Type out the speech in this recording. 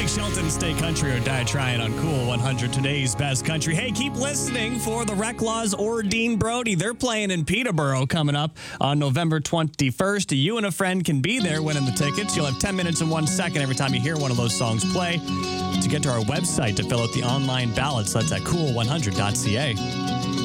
Blake Shelton, Stay Country or Die Trying on Cool 100, today's best country. Hey, keep listening for the Reclaws or Dean Brody. They're playing in Peterborough coming up on November 21st. You and a friend can be there winning the tickets. You'll have 10 minutes and 1 second every time you hear one of those songs play to get to our website to fill out the online ballots. That's at cool100.ca.